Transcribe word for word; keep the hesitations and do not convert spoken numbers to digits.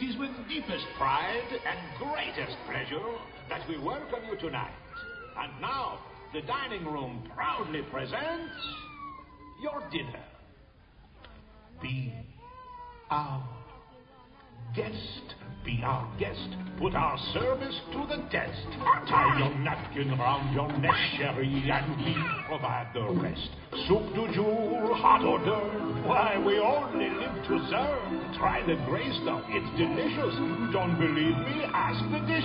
It is with deepest pride and greatest pleasure that we welcome you tonight. And now, the dining room proudly presents your dinner. Be our guest. Be our guest. Put our service to the test. Tie your napkin around your neck, sherry, and we provide the rest. Soup du jour, hot hors d'oeuvre. Why, we only live to serve. Try the gray stuff. It's delicious. Don't believe me? Ask the dish.